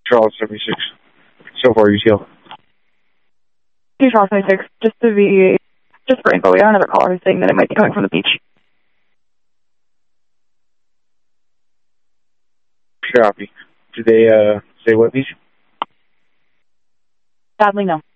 Charles 76. So far, UTL. Hey, Charles 76. Just for info, we got another caller who's saying that it might be coming from the beach. Copy. Did they say what beach? Sadly, no.